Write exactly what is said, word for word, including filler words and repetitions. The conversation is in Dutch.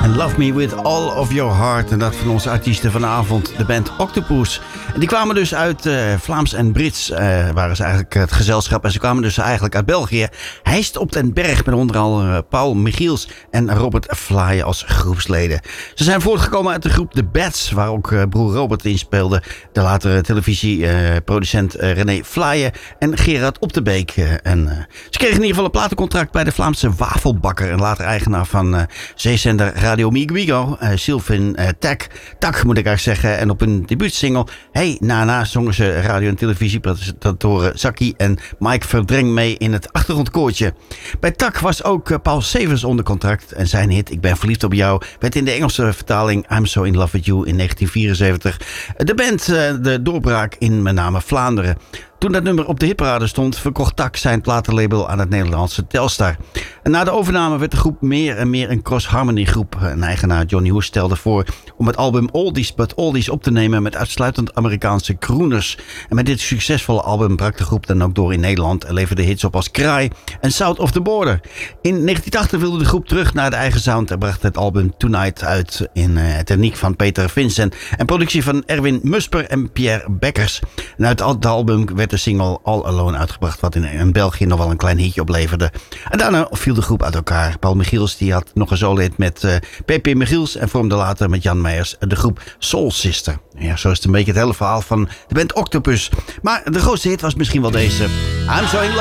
En Love Me With All Of Your Heart. En dat van onze artiesten vanavond, de band Octopus. En die kwamen dus uit uh, Vlaams en Brits, uh, waren ze eigenlijk het gezelschap. En ze kwamen dus eigenlijk uit België. Heist op den Berg met onder andere Paul Michiels en Robert Flye als groepsleden. Ze zijn voortgekomen uit de groep The Bats, waar ook uh, broer Robert in speelde. De latere televisieproducent uh, uh, René Flye en Gerard Op de Beek. Uh, en, uh, ze kregen in ieder geval een platencontract bij de Vlaamse Wafelbakker. En later eigenaar van uh, zeezender Radio Migo, uh, Sylvain uh, Tak. Tak moet ik eigenlijk zeggen. En op hun debuutsingle Hey Nana zongen ze radio- en televisiepresentatoren Zaki en Mike Verdreng mee in het achtergrondkoortje. Bij Tak was ook uh, Paul Severs onder contract. En zijn hit Ik Ben Verliefd Op Jou werd in de Engelse vertaling I'm So In Love With You in negentien vierenzeventig de band uh, de doorbraak in met name Vlaanderen. Toen dat nummer op de hitparade stond, verkocht Tak zijn platenlabel aan het Nederlandse Telstar. En na de overname werd de groep meer en meer een cross-harmony groep. Een eigenaar Johnny Hoes stelde voor om het album Oldies But Oldies op te nemen met uitsluitend Amerikaanse crooners. En met dit succesvolle album brak de groep dan ook door in Nederland en leverde hits op als Kraai en South of the Border. In negentien tachtig wilde de groep terug naar de eigen sound en bracht het album Tonight uit in uh, techniek van Peter Vincent en productie van Erwin Musper en Pierre Bekkers. En uit het album werd de single All Alone uitgebracht, wat in, in België nog wel een klein hitje opleverde. En daarna viel de groep uit elkaar. Paul Michiels die had nog een solo-hit met uh, P P Michiels en vormde later met Jan Meijers de groep Soul Sister. Ja, zo is het een beetje het hele verhaal van de band Octopus. Maar de grootste hit was misschien wel deze. I'm So In Love